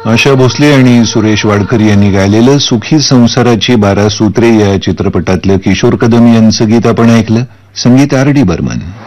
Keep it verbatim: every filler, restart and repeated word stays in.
आशा भोसले आणि सुरेश वाडकर यांनी गायलेलं सुखी संसाराची बारा सूत्रे या चित्रपटातलं किशोर कदम यांचं गीत आपण ऐकलं. संगीत आर डी बर्मन.